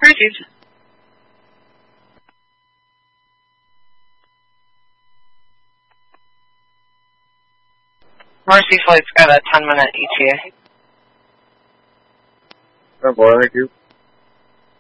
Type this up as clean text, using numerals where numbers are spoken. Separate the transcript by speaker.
Speaker 1: Received. Mercy Flight's got a 10-minute ETA.
Speaker 2: Oh boy, thank you.